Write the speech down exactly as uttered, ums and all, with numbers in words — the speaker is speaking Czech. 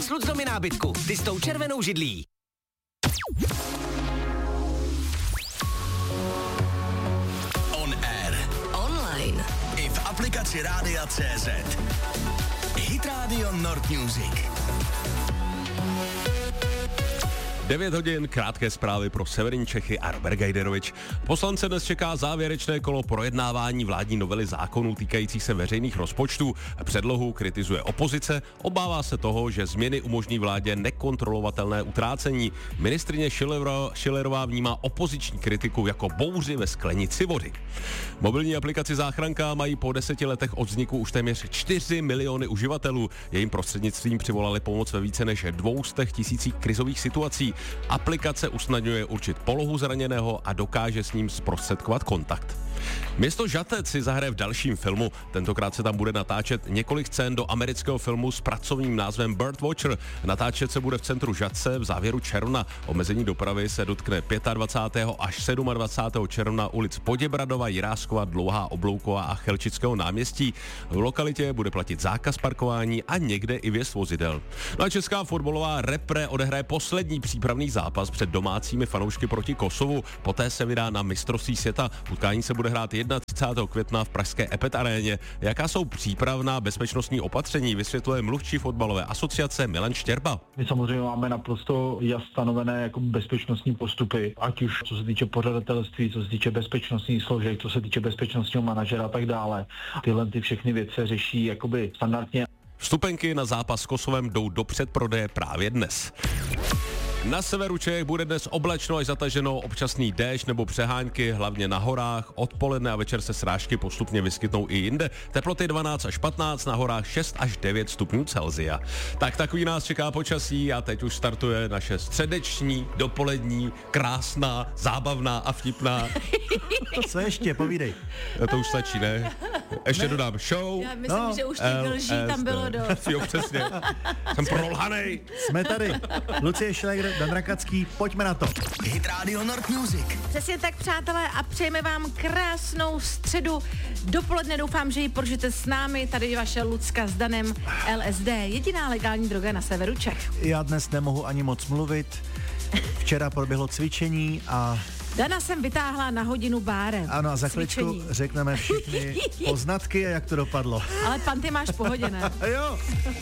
s Luxomy nábytku. Ty s tou červenou židlí. On air. Online. I v aplikaci Rádia C Z. Hit Radio Nord Music. devět hodin, krátké zprávy pro severní Čechy a Robert Gajderovič. Poslance dnes čeká závěrečné kolo projednávání vládní novely zákonů týkajících se veřejných rozpočtů. Předlohu kritizuje opozice, obává se toho, že změny umožní vládě nekontrolovatelné utrácení. Ministryně Schillerová, Schillerová vnímá opoziční kritiku jako bouři ve sklenici vody. Mobilní aplikaci Záchranka mají po deseti letech od vzniku už téměř čtyři miliony uživatelů. Jejím prostřednictvím přivolali pomoc ve více než dvou stech tisících krizových situací. Aplikace usnadňuje určit polohu zraněného a dokáže s ním zprostředkovat kontakt. Město Žatec si zahraje v dalším filmu. Tentokrát se tam bude natáčet několik scén do amerického filmu s pracovním názvem Birdwatcher. Natáčet se bude v centru Žatce v závěru června. Omezení dopravy se dotkne dvacátého pátého až dvacátého sedmého června ulic Poděbradova, Jiráskova, Dlouhá Oblouková a Chelčického náměstí. V lokalitě bude platit zákaz parkování a někde i vjezd vozidel. No a česká fotbalová repre odehraje poslední přípravný zápas před domácími fanoušky proti Kosovu. Poté se vydá na mistrovství světa. Utkání se bude hrát třicátého prvního května v pražské Epet aréně. Jaká jsou přípravná bezpečnostní opatření, vysvětluje mluvčí fotbalové asociace Milan Štěrba. My samozřejmě máme naprosto jasně stanovené jako bezpečnostní postupy, ať už co se týče pořadatelství, co se týče bezpečnostních složek, co se týče bezpečnostního manažera a tak dále. Tyhle ty všechny věci řeší jakoby standardně. Vstupenky na zápas s Kosovem jdou do předprodeje právě dnes. Na severu Čech bude dnes oblačno až zataženo, občasný déšť nebo přehánky, hlavně na horách. Odpoledne a večer se srážky postupně vyskytnou i jinde. Teploty dvanáct až patnáct, na horách šest až devět stupňů Celsia. Tak takový nás čeká počasí a teď už startuje naše středeční, dopolední, krásná, zábavná a vtipná. To co ještě, povídej. To už stačí, ne? Ještě ne. Dodám show. Já myslím, no, že už těch lží tam bylo dost. Jo, přesně. Jsem prolhanej. Jsme tady. Lucie Šlegr, Dan Rakacký, pojďme na to. Hit Radio Nord Music. Přesně tak, přátelé, a přejeme vám krásnou středu. Dopoledne doufám, že ji prožijete s námi. Tady je vaše Lucka s Danem. L S D, jediná legální droga na severu Čech. Já dnes nemohu ani moc mluvit. Včera proběhlo cvičení a... Dana jsem vytáhla na hodinu bárem. Ano, a za chvíličku řekneme všechny poznatky a jak to dopadlo. Ale panty máš v pohodě, ne? Jo.